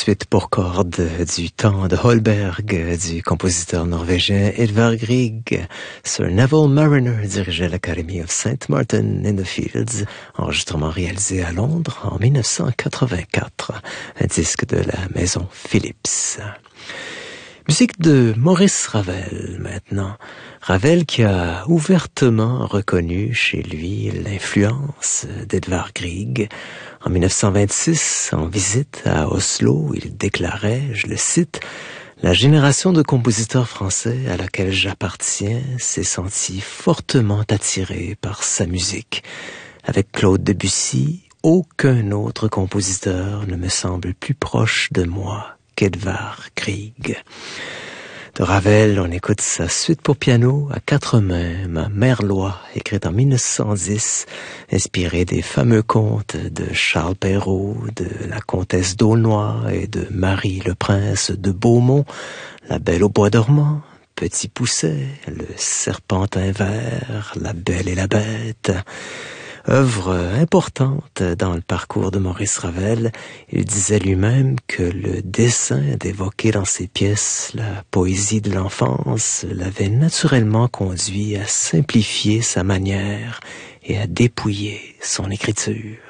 suite pour cordes du temps de Holberg, du compositeur norvégien Edvard Grieg. Sir Neville Mariner dirigeait l'Academy of St. Martin in the Fields, enregistrement réalisé à Londres en 1984, un disque de la maison Philips. Musique de Maurice Ravel maintenant. Ravel qui a ouvertement reconnu chez lui l'influence d'Edvard Grieg. En 1926, en visite à Oslo, il déclarait, je le cite, « La génération de compositeurs français à laquelle j'appartiens s'est sentie fortement attirée par sa musique. Avec Claude Debussy, aucun autre compositeur ne me semble plus proche de moi qu'Edvard Grieg. » De Ravel, on écoute sa suite pour piano à quatre mains, Ma Merlois, écrite en 1910, inspirée des fameux contes de Charles Perrault, de la comtesse d'Aulnoy et de Marie le prince de Beaumont, La Belle au bois dormant, Petit Pousset, Le Serpentin vert, La Belle et la Bête. Œuvre importante dans le parcours de Maurice Ravel. Il disait lui-même que le dessein d'évoquer dans ses pièces la poésie de l'enfance l'avait naturellement conduit à simplifier sa manière et à dépouiller son écriture.